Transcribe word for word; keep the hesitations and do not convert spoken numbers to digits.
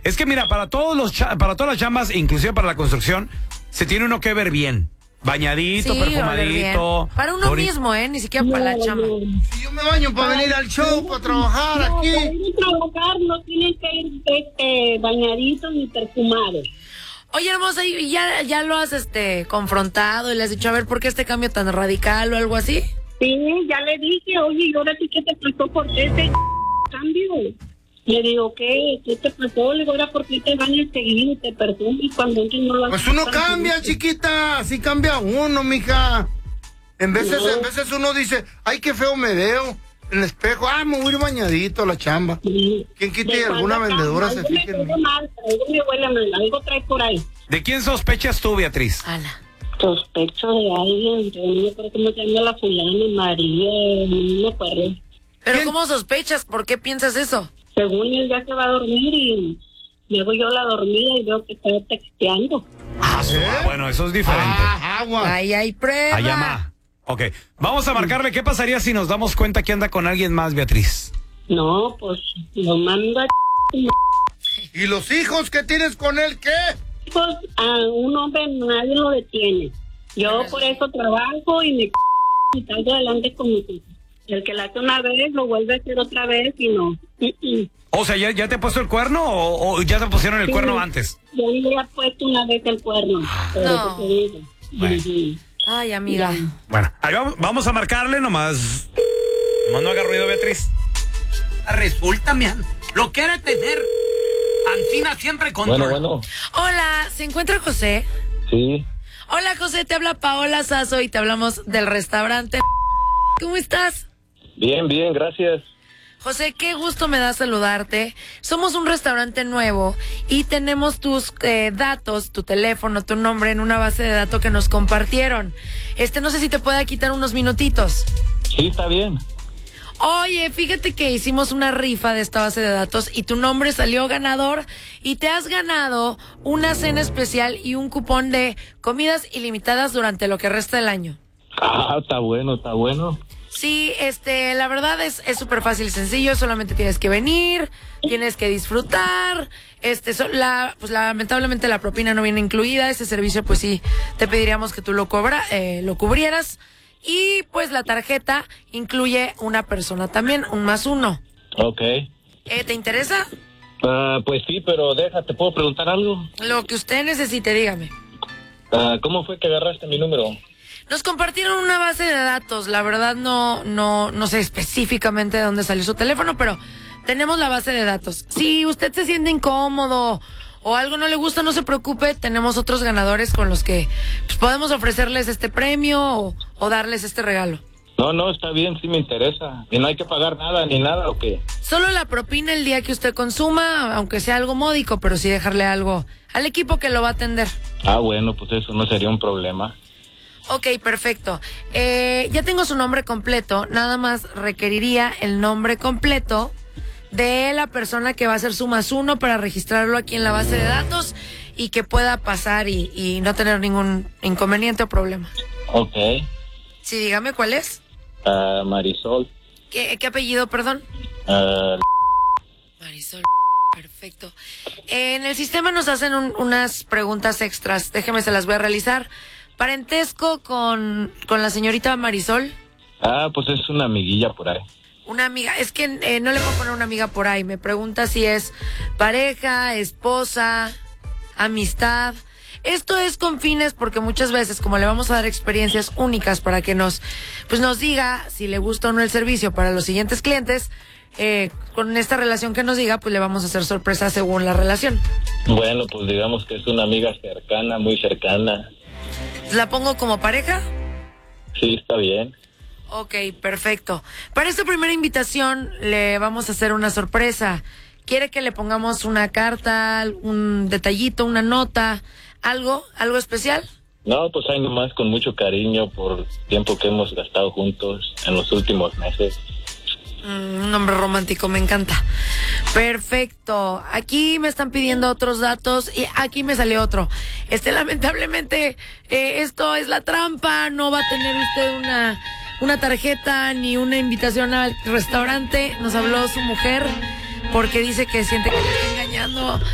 Es que mira, para todos los cha- para todas las chambas, inclusive para la construcción, se tiene uno que ver bien. Bañadito, Sí, perfumadito. para uno Ori- mismo, ¿eh? Ni siquiera para la chamba. Si yo me baño para venir al show, para trabajar No, aquí. para ir a trabajar no tienen que ir este, bañaditos ni perfumados. Oye, hermosa, ¿y ya, ya lo has este confrontado y le has dicho, a ver, ¿por qué este cambio tan radical o algo así? Sí, ya le dije, oye, ¿y ahora sí qué te pasó? ¿Por qué ese cambio? Le digo, ¿qué? ¿Qué te pasó? Le digo, ¿ahora por qué te bañas seguido y te perfumes cuando antes no lo haces? Pues uno cambia, chiquita. Así cambia uno, mija. En veces, No. en veces uno dice, ay, qué feo me veo. En el espejo, ah, me voy a ir bañadito a la chamba. Sí. ¿Quién quita De y alguna cuando vendedora algo se me fije en mí? huele mal, algo me huele mal, algo trae por ahí. ¿De quién sospechas tú, Beatriz? Ala. Sospecho de alguien, yo no me acuerdo cómo se llama la fulana, María, no me acuerdo. ¿Pero ¿Quién? cómo sospechas? ¿Por qué piensas eso? Según él ya se va a dormir y llego yo a la dormida y veo que está texteando. Ah, bueno, eso es diferente. Ah, agua. Ahí hay prueba. A llamar. Ok, vamos a marcarle. ¿Qué pasaría si nos damos cuenta que anda con alguien más, Beatriz? No, pues lo mando a ¿Y los hijos que tienes con él qué? pues, a un hombre nadie lo detiene. Yo por eso trabajo y me y salgo adelante con mis hijos. El que la hace una vez lo vuelve a hacer otra vez y no. Mm, mm. O sea, ¿ya, ya te he puesto el cuerno o, o ya te pusieron el Sí. cuerno antes? Yo le he puesto una vez el cuerno. Por No. eso te digo. Bueno. Ujú. Ay, amiga. Bueno, ahí vamos, vamos a marcarle nomás. Nomás no haga ruido, Beatriz. Resulta, mian, lo quiere tener. Ancina siempre control. Bueno, bueno, Hola, ¿se encuentra José? sí. Hola, José, te habla Paola Sazo y te hablamos del restaurante. ¿Cómo estás? Bien, bien, gracias. José, qué gusto me da saludarte. Somos un restaurante nuevo y tenemos tus eh, datos, tu teléfono, tu nombre en una base de datos que nos compartieron. Este, no sé si te pueda quitar unos minutitos. Sí, está bien. Oye, fíjate que hicimos una rifa de esta base de datos y tu nombre salió ganador y te has ganado una cena especial y un cupón de comidas ilimitadas durante lo que resta del año. Ah, está bueno, está bueno. Sí, este, la verdad es es súper fácil y sencillo, solamente tienes que venir, tienes que disfrutar, este, so- la, pues lamentablemente la propina no viene incluida, ese servicio pues sí, te pediríamos que tú lo cobra, eh, lo cubrieras, y pues la tarjeta incluye una persona también, un más uno. Ok. Eh, ¿te interesa? Ah, pues sí, pero deja, ¿te puedo preguntar algo? Lo que usted necesite, dígame. Ah, ¿cómo fue que agarraste mi número? Nos compartieron una base de datos, la verdad no, no, no sé específicamente de dónde salió su teléfono, pero tenemos la base de datos. Si usted se siente incómodo o algo no le gusta, no se preocupe, tenemos otros ganadores con los que pues, podemos ofrecerles este premio o, o darles este regalo. No, no, está bien, sí me interesa. ¿Y no hay que pagar nada ni nada o qué? Solo la propina el día que usted consuma, aunque sea algo módico, pero sí dejarle algo al equipo que lo va a atender. Ah, bueno, pues eso no sería un problema. Ok, perfecto. Eh, ya tengo su nombre completo, nada más requeriría el nombre completo de la persona que va a ser su más uno para registrarlo aquí en la base de datos y que pueda pasar y, y no tener ningún inconveniente o problema. Ok. Sí, dígame cuál es. Ah, Marisol. ¿Qué, qué apellido, perdón? Ah, Marisol, perfecto. En el sistema nos hacen un- unas preguntas extras, déjeme se las voy a realizar. ¿Parentesco con, con la señorita Marisol? ah, pues es una amiguilla por ahí. Una amiga, es que eh, no le puedo poner una amiga por ahí, me pregunta si es pareja, esposa, amistad. Esto es con fines porque muchas veces, como le vamos a dar experiencias únicas para que nos, pues nos diga si le gusta o no el servicio para los siguientes clientes, eh, con esta relación que nos diga, pues le vamos a hacer sorpresa según la relación. Bueno, pues digamos que es una amiga cercana, muy cercana. ¿La pongo como pareja? Sí, está bien. Ok, perfecto. Para esta primera invitación le vamos a hacer una sorpresa. ¿Quiere que le pongamos una carta, un detallito, una nota, algo, algo especial? No, pues ahí nomás con mucho cariño por el tiempo que hemos gastado juntos en los últimos meses. Mm, un nombre romántico, me encanta. Perfecto. Aquí me están pidiendo otros datos y aquí me sale otro. Este, lamentablemente, eh, esto es la trampa. No va a tener usted una, una tarjeta ni una invitación al restaurante. Nos habló su mujer porque dice que siente que le está engañando.